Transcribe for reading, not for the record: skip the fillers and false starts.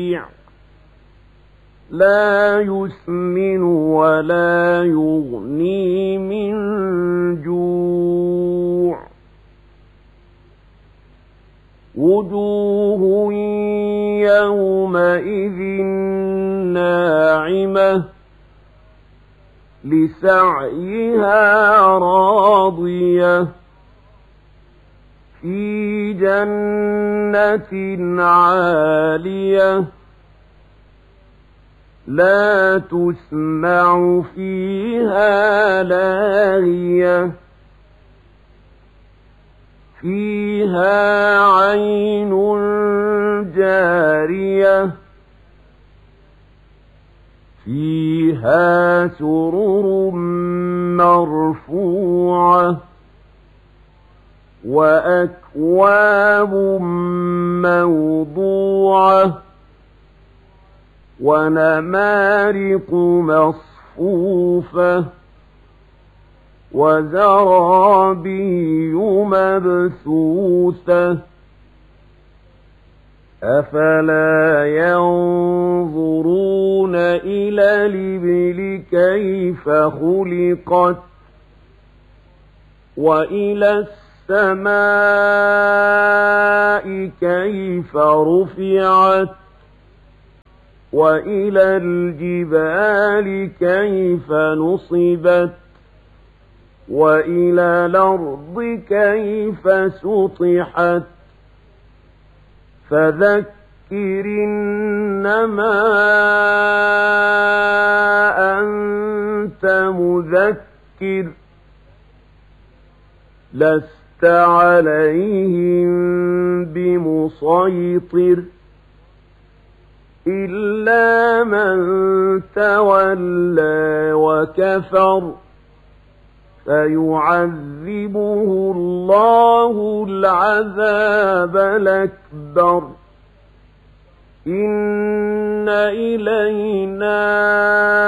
بقيع لا يسمن ولا يغني من جوع وجوه يومئذ ناعمة لسعيها راضية في جنة عالية لا تسمع فيها لاغية فيها عين جارية فيها سرر مرفوعة وأكواب موضوعة ونمارق مصفوفة وزرابي مبثوثة أفلا ينظرون إلى الإبل كيف خلقت وإلى السماء كيف رفعت وإلى الجبال كيف نصبت وإلى الأرض كيف سطحت فذكر إنما أنت مذكر لست عليهم بمسيطر إلا من تولى وكفر فيعذبه الله العذاب الأكبر. إن إلينا